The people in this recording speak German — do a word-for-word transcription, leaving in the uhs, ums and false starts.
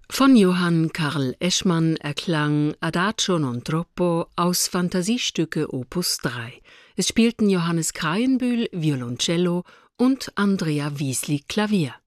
Von Johann Karl Eschmann erklang Adagio non troppo aus Phantasiestücke Opus drei. Es spielten Johannes Kreienbühl Violoncello und Andrea Wiesli Klavier.